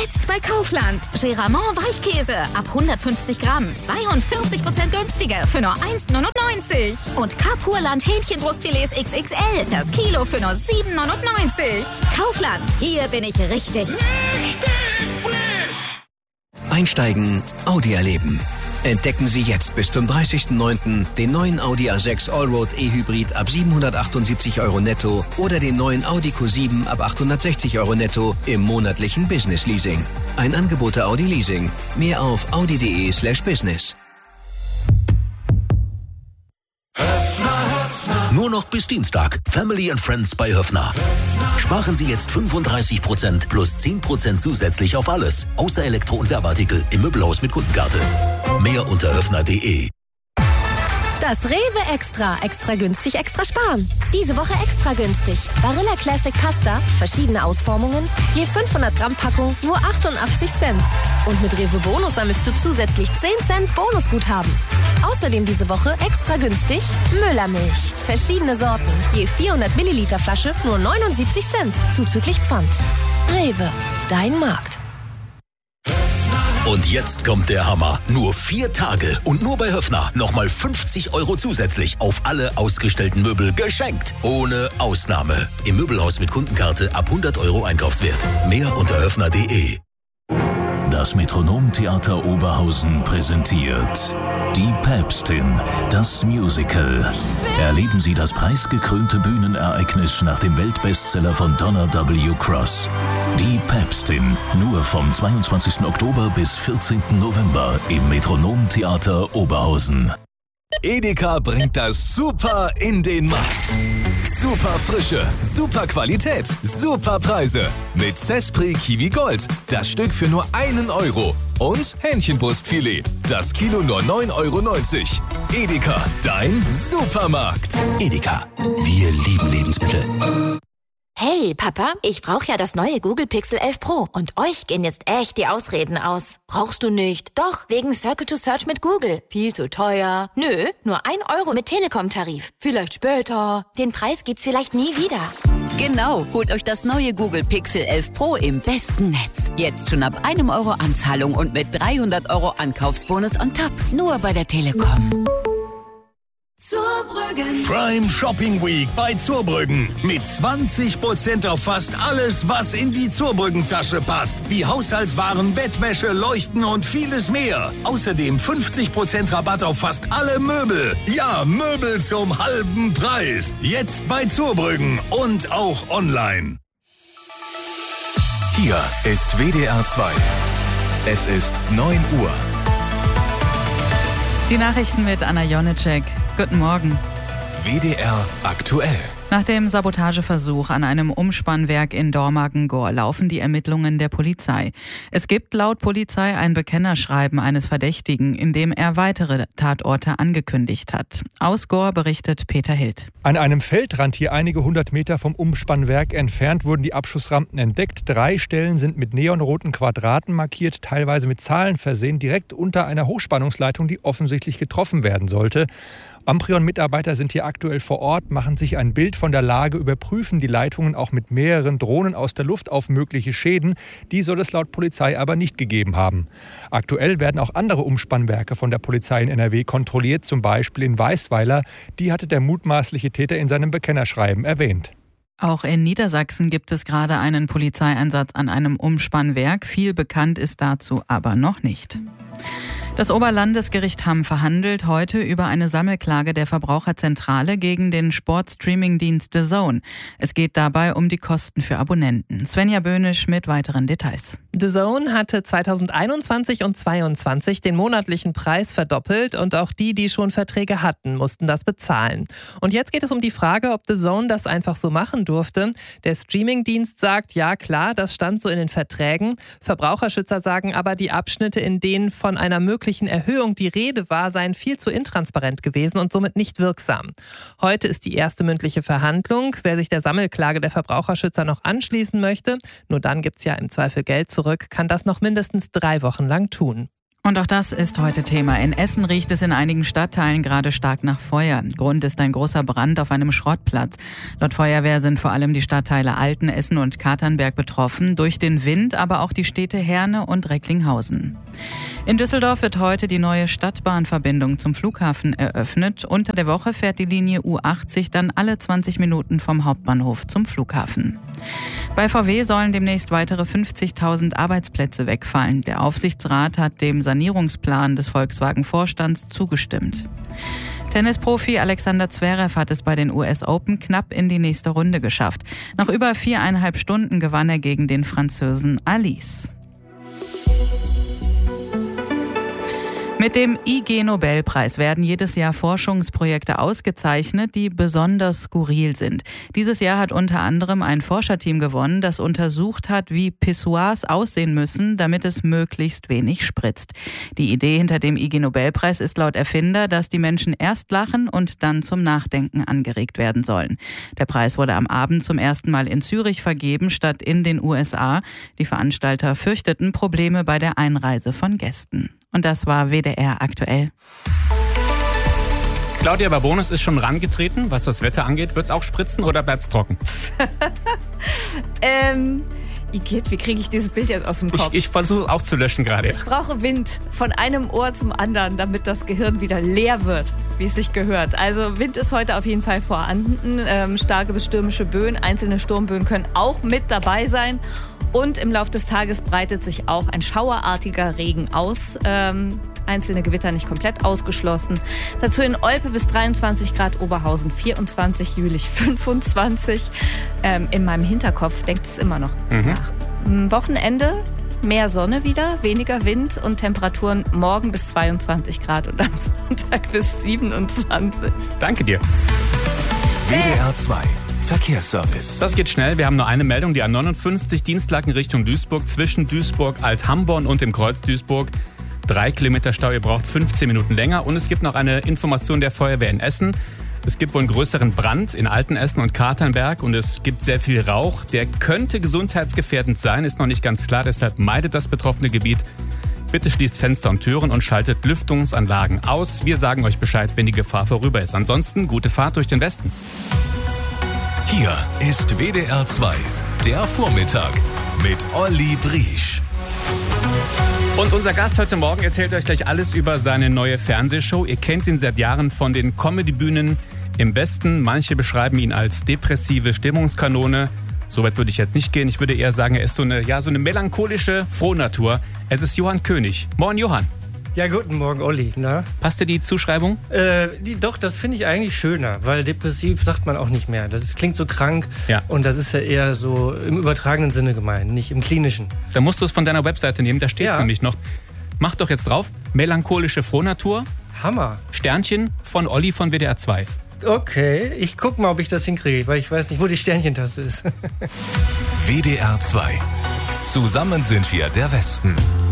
Jetzt bei Kaufland. Geramont Weichkäse ab 150 Gramm. 42% günstiger für nur 1,99. Und Kapurland Hähnchenbrustfilets XXL. Das Kilo für nur 7,99. Kaufland. Hier bin ich richtig. Richtig frisch! Einsteigen, Audi erleben. Entdecken Sie jetzt bis zum 30.09. den neuen Audi A6 Allroad E-Hybrid ab 778 € netto oder den neuen Audi Q7 ab 860 € netto im monatlichen Business Leasing. Ein Angebot der Audi Leasing. Mehr auf audi.de/business. Nur noch bis Dienstag. Family and Friends bei Höffner. Sparen Sie jetzt 35% plus 10% zusätzlich auf alles. Außer Elektro- und Werbeartikel im Möbelhaus mit Kundenkarte. Mehr unter höffner.de. Das Rewe Extra. Extra günstig, extra sparen. Diese Woche extra günstig. Barilla Classic Pasta, verschiedene Ausformungen, je 500 Gramm Packung, nur 88 Cent. Und mit Rewe Bonus sammelst du zusätzlich 10 Cent Bonusguthaben. Außerdem diese Woche extra günstig Müllermilch. Verschiedene Sorten, je 400 Milliliter Flasche, nur 79 Cent, zuzüglich Pfand. Rewe, dein Markt. Und jetzt kommt der Hammer. Nur 4 Tage und nur bei Höffner nochmal 50 € zusätzlich auf alle ausgestellten Möbel geschenkt. Ohne Ausnahme. Im Möbelhaus mit Kundenkarte ab 100 € Einkaufswert. Mehr unter höffner.de. Das Metronom-Theater Oberhausen präsentiert Die Päpstin, das Musical. Erleben Sie das preisgekrönte Bühnenereignis nach dem Weltbestseller von Donna W. Cross. Die Päpstin, nur vom 22. Oktober bis 14. November im Metronom-Theater Oberhausen. Edeka bringt das Super in den Markt. Super Frische, super Qualität, super Preise. Mit Cespri Kiwi Gold. Das Stück für nur 1 €. Und Hähnchenbrustfilet. Das Kilo nur 9,90 €. Edeka, dein Supermarkt. Edeka. Wir lieben Lebensmittel. Hey, Papa, ich brauche ja das neue Google Pixel 11 Pro. Und euch gehen jetzt echt die Ausreden aus. Brauchst du nicht? Doch, wegen Circle to Search mit Google. Viel zu teuer. Nö, nur 1 € mit Telekom-Tarif. Vielleicht später. Den Preis gibt's vielleicht nie wieder. Genau, holt euch das neue Google Pixel 11 Pro im besten Netz. Jetzt schon ab 1 € Anzahlung und mit 300 € Ankaufsbonus on top. Nur bei der Telekom. Zurbrüggen. Prime Shopping Week bei Zurbrüggen. Mit 20% auf fast alles, was in die Zurbrüggen-Tasche passt. Wie Haushaltswaren, Bettwäsche, Leuchten und vieles mehr. Außerdem 50% Rabatt auf fast alle Möbel. Ja, Möbel zum halben Preis. Jetzt bei Zurbrüggen und auch online. Hier ist WDR 2. Es ist 9 Uhr. Die Nachrichten mit Anna Jonitschek. Guten Morgen. WDR aktuell. Nach dem Sabotageversuch an einem Umspannwerk in Dormagen-Gor laufen die Ermittlungen der Polizei. Es gibt laut Polizei ein Bekennerschreiben eines Verdächtigen, in dem er weitere Tatorte angekündigt hat. Aus Gor berichtet Peter Hild. An einem Feldrand hier einige 100 Meter vom Umspannwerk entfernt wurden die Abschussrampen entdeckt. 3 Stellen sind mit neonroten Quadraten markiert, teilweise mit Zahlen versehen, direkt unter einer Hochspannungsleitung, die offensichtlich getroffen werden sollte. Amprion-Mitarbeiter sind hier aktuell vor Ort, machen sich ein Bild von der Lage, überprüfen die Leitungen auch mit mehreren Drohnen aus der Luft auf mögliche Schäden. Die soll es laut Polizei aber nicht gegeben haben. Aktuell werden auch andere Umspannwerke von der Polizei in NRW kontrolliert, zum Beispiel in Weißweiler. Die hatte der mutmaßliche Täter in seinem Bekennerschreiben erwähnt. Auch in Niedersachsen gibt es gerade einen Polizeieinsatz an einem Umspannwerk. Viel bekannt ist dazu aber noch nicht. Das Oberlandesgericht Hamm verhandelt heute über eine Sammelklage der Verbraucherzentrale gegen den Sportstreaming-Dienst DAZN. Es geht dabei um die Kosten für Abonnenten. Svenja Böhnisch mit weiteren Details. DAZN hatte 2021 und 2022 den monatlichen Preis verdoppelt und auch die schon Verträge hatten, mussten das bezahlen. Und jetzt geht es um die Frage, ob DAZN das einfach so machen durfte. Der Streaming-Dienst sagt, ja klar, das stand so in den Verträgen. Verbraucherschützer sagen aber, die Abschnitte, in denen von einer möglichen Erhöhung die Rede war, seien viel zu intransparent gewesen und somit nicht wirksam. Heute ist die erste mündliche Verhandlung. Wer sich der Sammelklage der Verbraucherschützer noch anschließen möchte, nur dann gibt es ja im Zweifel Geld zurück, kann das noch mindestens 3 Wochen lang tun. Und auch das ist heute Thema. In Essen riecht es in einigen Stadtteilen gerade stark nach Feuer. Grund ist ein großer Brand auf einem Schrottplatz. Laut Feuerwehr sind vor allem die Stadtteile Alten, Essen und Katernberg betroffen. Durch den Wind aber auch die Städte Herne und Recklinghausen. In Düsseldorf wird heute die neue Stadtbahnverbindung zum Flughafen eröffnet. Unter der Woche fährt die Linie U80 dann alle 20 Minuten vom Hauptbahnhof zum Flughafen. Bei VW sollen demnächst weitere 50.000 Arbeitsplätze wegfallen. Der Aufsichtsrat hat dem Sanierungsplan des Volkswagen-Vorstands zugestimmt. Tennisprofi Alexander Zverev hat es bei den US Open knapp in die nächste Runde geschafft. Nach über 4,5 Stunden gewann er gegen den Franzosen Alice. Mit dem IG-Nobelpreis werden jedes Jahr Forschungsprojekte ausgezeichnet, die besonders skurril sind. Dieses Jahr hat unter anderem ein Forscherteam gewonnen, das untersucht hat, wie Pissoirs aussehen müssen, damit es möglichst wenig spritzt. Die Idee hinter dem IG-Nobelpreis ist laut Erfinder, dass die Menschen erst lachen und dann zum Nachdenken angeregt werden sollen. Der Preis wurde am Abend zum ersten Mal in Zürich vergeben, statt in den USA. Die Veranstalter fürchteten Probleme bei der Einreise von Gästen. Und das war WDR aktuell. Claudia Babonus ist schon rangetreten, was das Wetter angeht. Wird's auch spritzen oder bleibt's trocken? Igitt, wie kriege ich dieses Bild jetzt aus dem Kopf? Ich versuche auch zu löschen gerade. Ich brauche Wind von einem Ohr zum anderen, damit das Gehirn wieder leer wird, wie es sich gehört. Also Wind ist heute auf jeden Fall vorhanden. Starke bis stürmische Böen, einzelne Sturmböen können auch mit dabei sein. Und im Laufe des Tages breitet sich auch ein schauerartiger Regen aus. Einzelne Gewitter nicht komplett ausgeschlossen. Dazu in Olpe bis 23 Grad, Oberhausen 24, Jülich 25. In meinem Hinterkopf denkt es immer noch nach. Wochenende mehr Sonne wieder, weniger Wind und Temperaturen morgen bis 22 Grad und am Sonntag bis 27. Danke dir. WDR 2 Verkehrsservice. Das geht schnell. Wir haben nur eine Meldung. Die A59 Dienstlaken Richtung Duisburg zwischen Duisburg, Alt-Hamborn und dem Kreuz Duisburg. 3 Kilometer Stau, ihr braucht 15 Minuten länger. Und es gibt noch eine Information der Feuerwehr in Essen. Es gibt wohl einen größeren Brand in Altenessen und Katernberg und es gibt sehr viel Rauch. Der könnte gesundheitsgefährdend sein, ist noch nicht ganz klar. Deshalb meidet das betroffene Gebiet. Bitte schließt Fenster und Türen und schaltet Lüftungsanlagen aus. Wir sagen euch Bescheid, wenn die Gefahr vorüber ist. Ansonsten gute Fahrt durch den Westen. Hier ist WDR 2, der Vormittag mit Olli Briesch. Und unser Gast heute Morgen erzählt euch gleich alles über seine neue Fernsehshow. Ihr kennt ihn seit Jahren von den Comedy-Bühnen im Westen. Manche beschreiben ihn als depressive Stimmungskanone. Soweit würde ich jetzt nicht gehen. Ich würde eher sagen, er ist so eine melancholische Frohnatur. Es ist Johann König. Moin Johann. Ja, guten Morgen, Olli. Na? Passt dir die Zuschreibung? Doch, das finde ich eigentlich schöner, weil depressiv sagt man auch nicht mehr. Das klingt so krank und das ist ja eher so im übertragenen Sinne gemeint, nicht im klinischen. Da musst du es von deiner Webseite nehmen, da steht es nämlich noch. Mach doch jetzt drauf, melancholische Frohnatur. Hammer. Sternchen von Olli von WDR 2. Okay, ich guck mal, ob ich das hinkriege, weil ich weiß nicht, wo die Sternchentaste ist. WDR 2. Zusammen sind wir der Westen.